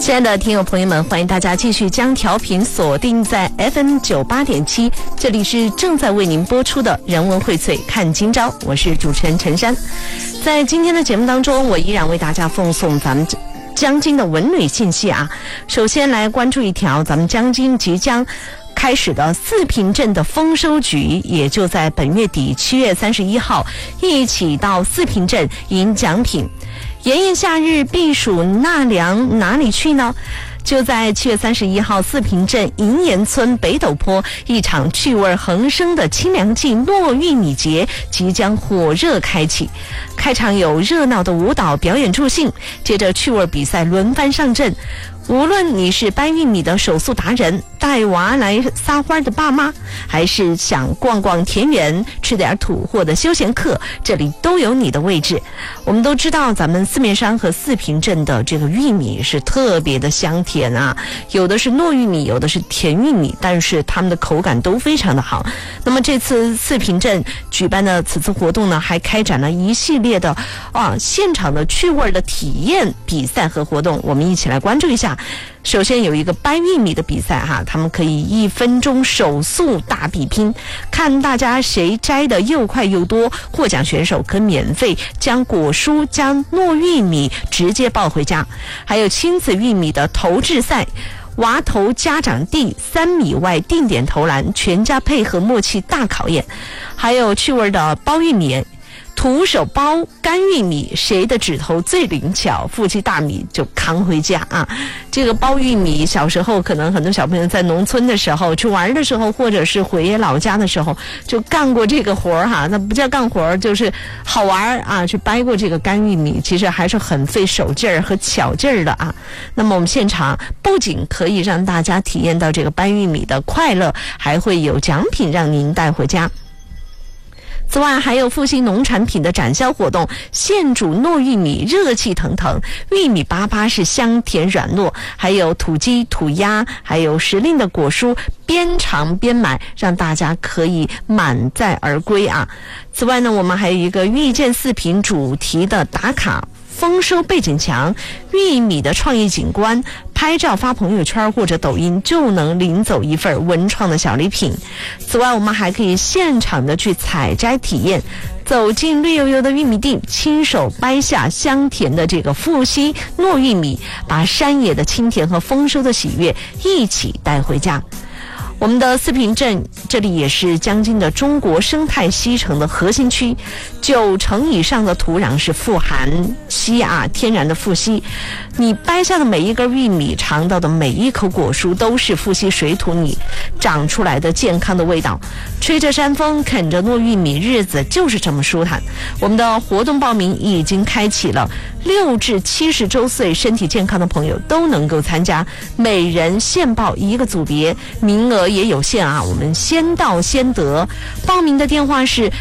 亲爱的听友朋友们，欢迎大家继续将调频锁定在 FM 98.7，这里是正在为您播出的人文荟萃看今朝，我是主持人陈珊。在今天的节目当中，我依然为大家奉送咱们江津的文旅信息啊。首先来关注一条，咱们江津即将开始的四平镇的丰收局，也就在本月底7月31号一起到四平镇赢奖品。炎炎夏日避暑纳凉哪里去呢？就在7月31号，四平镇银岩村北陡坡一场趣味横生的清凉季糯玉米节即将火热开启。开场有热闹的舞蹈表演助兴，接着趣味比赛轮番上阵。无论你是掰玉米的手速达人，带娃来撒欢的爸妈，还是想逛逛田园吃点土货的休闲客，这里都有你的位置。我们都知道咱们四面山和四平镇的这个玉米是特别的香甜啊，有的是糯玉米，有的是甜玉米，但是它们的口感都非常的好。那么这次四平镇举办的此次活动呢，还开展了一系列的现场的趣味的体验比赛和活动，我们一起来关注一下。首先有一个掰玉米的比赛哈，他们可以1分钟手速大比拼，看大家谁摘的又快又多。获奖选手可免费将果蔬加糯玉米直接抱回家。还有亲子玉米的投掷赛，娃投家长递3米外定点投篮，全家配合默契大考验。还有趣味的包玉米，徒手包干玉米，谁的指头最灵巧，夫妻大米就扛回家啊！这个包玉米，小时候可能很多小朋友在农村的时候去玩的时候，或者是回老家的时候，就干过这个活儿哈。那不叫干活儿，就是好玩啊！去掰过这个干玉米，其实还是很费手劲儿和巧劲儿的啊。那么我们现场不仅可以让大家体验到这个掰玉米的快乐，还会有奖品让您带回家。此外还有复兴农产品的展销活动，现煮糯玉米热气腾腾，玉米粑粑是香甜软糯，还有土鸡土鸭，还有时令的果蔬，边尝边买，让大家可以满载而归啊。此外呢，我们还有一个遇见四平主题的打卡丰收背景墙，玉米的创意景观，拍照发朋友圈或者抖音就能领走一份文创的小礼品。此外我们还可以现场的去采摘体验，走进绿油油的玉米地，亲手掰下香甜的这个富硒糯玉米，把山野的清甜和丰收的喜悦一起带回家。我们的四平镇这里也是江津的中国生态西城的核心区，90%以上的土壤是富含硒啊，天然的富硒。你掰下的每一根玉米，尝到的每一口果蔬，都是富硒水土里长出来的健康的味道。吹着山风，啃着糯玉米，日子就是这么舒坦。我们的活动报名已经开启了，6至70周岁身体健康的朋友都能够参加，每人限报1个组别，名额也有限啊，我们先到先得。报名的电话是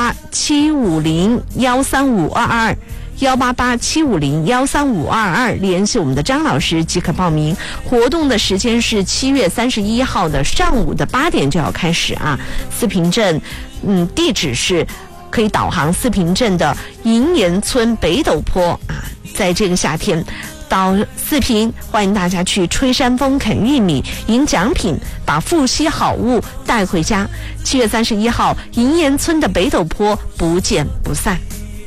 188-750-13522，188-750-13522，联系我们的张老师即可报名。活动的时间是7月31号的上午的8点就要开始啊。四平镇，地址是可以导航四平镇的银岩村北陡坡啊。在这个夏天到四平，欢迎大家去吹山风啃玉米赢奖品，把富硒好物带回家。7月31号银岩村的北陡坡不见不散。